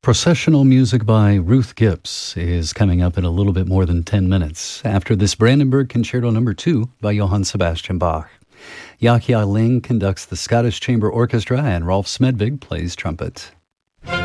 Processional music by Ruth Gibbs is coming up in a little bit more than 10 minutes. After this, Brandenburg Concerto No. 2 by Johann Sebastian Bach. Yahya Ling conducts the Scottish Chamber Orchestra and Rolf Smedvig plays trumpet.